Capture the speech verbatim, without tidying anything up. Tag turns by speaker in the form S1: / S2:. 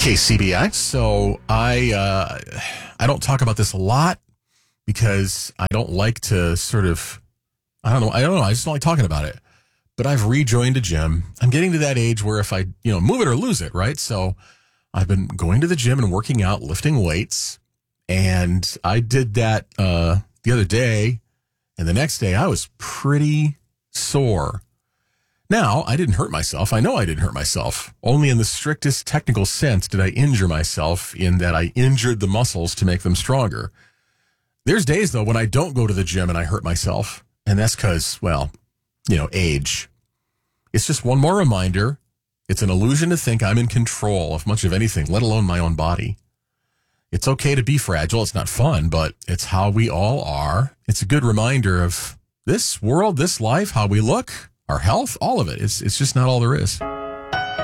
S1: K C B I. So I uh, I don't talk about this a lot because I don't like to sort of, I don't know, I don't know, I just don't like talking about it. But I've rejoined a gym. I'm getting to that age where if I, you know, move it or lose it, right? So I've been going to the gym and working out, lifting weights. And I did that uh, the other day. And the next day I was pretty sore. Now, I didn't hurt myself. I know I didn't hurt myself. Only in the strictest technical sense did I injure myself, in that I injured the muscles to make them stronger. There's days, though, when I don't go to the gym and I hurt myself. And that's because, well, you know, age. It's just one more reminder. It's an illusion to think I'm in control of much of anything, let alone my own body. It's okay to be fragile. It's not fun, but it's how we all are. It's a good reminder of this world, this life, how we look, our health, all of it. It's it's just not all there is.